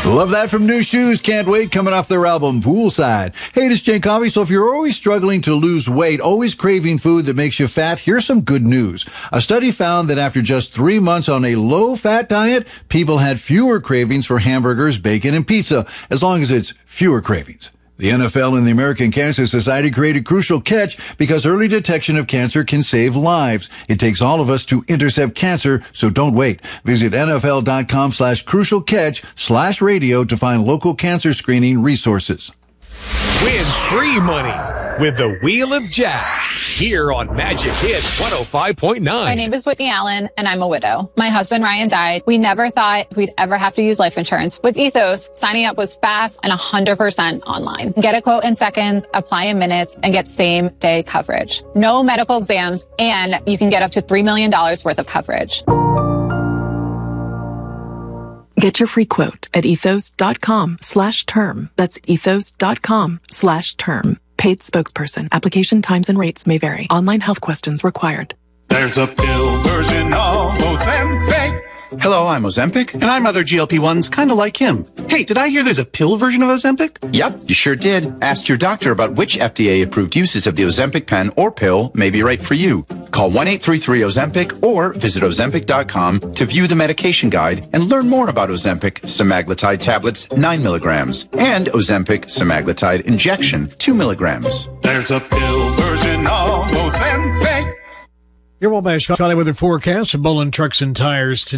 Love that from New Shoes. Can't wait. Coming off their album Poolside. Hey, this is Jane Coffey. So if you're always struggling to lose weight, always craving food that makes you fat, here's some good news. A study found that after just 3 months on a low-fat diet, people had fewer cravings for hamburgers, bacon, and pizza, as long as it's fewer cravings. The NFL and the American Cancer Society created Crucial Catch because early detection of cancer can save lives. It takes all of us to intercept cancer, so don't wait. Visit NFL.com/crucialcatch/radio to find local cancer screening resources. Win free money with the Wheel of Jack here on Magic Hits 105.9. My name is Whitney Allen, and I'm a widow. My husband, Ryan, died. We never thought we'd ever have to use life insurance. With Ethos, signing up was fast and 100% online. Get a quote in seconds, apply in minutes, and get same-day coverage. No medical exams, and you can get up to $3 million worth of coverage. Get your free quote at ethos.com/term. That's ethos.com/term. Paid spokesperson. Application times and rates may vary. Online health questions required. There's a pill version of Ozempic. Hello, I'm Ozempic. And I'm other GLP-1s, kind of like him. Hey, did I hear there's a pill version of Ozempic? Yep, you sure did. Ask your doctor about which FDA-approved uses of the Ozempic pen or pill may be right for you. Call 1-833-OZEMPIC or visit Ozempic.com to view the medication guide and learn more about Ozempic semaglutide tablets 9 milligrams and Ozempic semaglutide injection 2 milligrams. There's a pill version of Ozempic. Your Wabash Valley weather forecast from Mullen Trucks and Tires today.